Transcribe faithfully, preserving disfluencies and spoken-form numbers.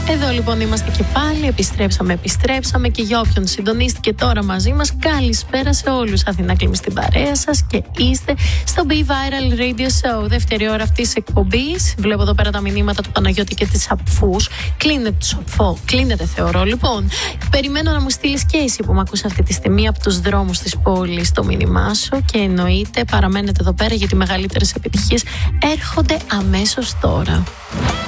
Εδώ λοιπόν είμαστε και πάλι, επιστρέψαμε, επιστρέψαμε και για όποιον συντονίστηκε τώρα μαζί μας, καλησπέρα σε όλους. Αθηνά Κλίμη στην παρέα σας και είστε στο Be Viral Radio Show, δεύτερη ώρα αυτής της εκπομπής. Βλέπω εδώ πέρα τα μηνύματα του Παναγιώτη και της Απφούς. Κλείνετε το σοφό, κλείνετε θεωρώ. Λοιπόν, περιμένω να μου στείλεις και εσύ που με ακούς αυτή τη στιγμή από τους δρόμους της πόλης το μήνυμά σου και εννοείται παραμένετε εδώ πέρα γιατί οι μεγαλύτερες επιτυχίες έρχονται αμέσως τώρα.